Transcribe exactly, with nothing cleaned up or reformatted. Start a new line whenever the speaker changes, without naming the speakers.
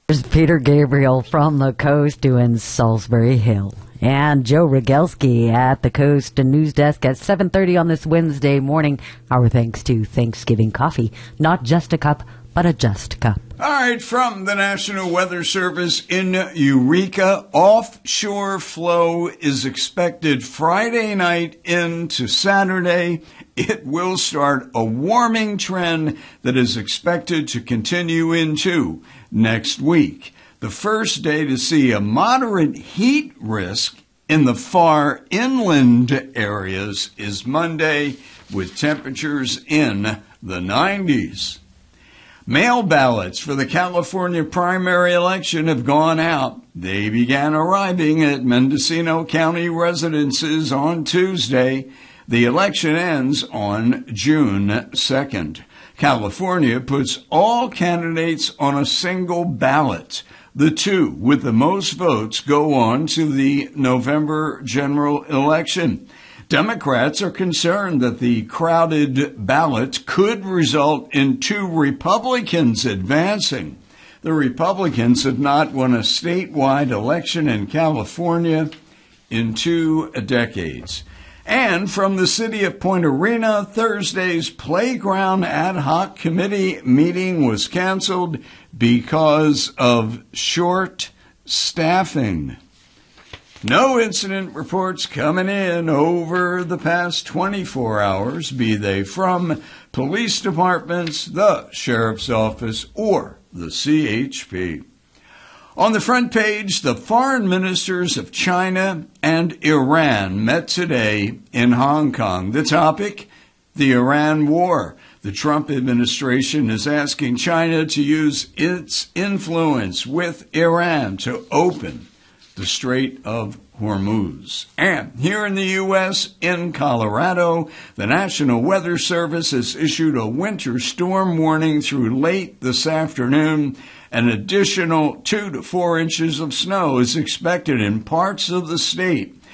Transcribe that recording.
There's Peter Gabriel from the coast doing Salisbury Hill. And Joe Rogelski at the Coast News Desk at seven thirty on this Wednesday morning. Our thanks to Thanksgiving coffee. Not just a cup, but a just cup.
All right, from the National Weather Service in Eureka, offshore flow is expected Friday night into Saturday. It will start a warming trend that is expected to continue into next week. The first day to see a moderate heat risk in the far inland areas is Monday, with temperatures in the nineties. Mail ballots for the California primary election have gone out. They began arriving at Mendocino County residences on Tuesday. The election ends on June second. California puts all candidates on a single ballot. The two with the most votes go on to the November general election. Democrats are concerned that the crowded ballot could result in two Republicans advancing. The Republicans have not won a statewide election in California in two decades. And from the city of Point Arena, Thursday's Playground Ad Hoc Committee meeting was canceled because of short staffing. No incident reports coming in over the past twenty-four hours, be they from police departments, the sheriff's office, or the C H P. On the front page, the foreign ministers of China and Iran met today in Hong Kong. The topic, the Iran war. The Trump administration is asking China to use its influence with Iran to open the Strait of Hormuz. And here in the U S, in Colorado, the National Weather Service has issued a winter storm warning through late this afternoon. An additional two to four inches of snow is expected in parts of the state.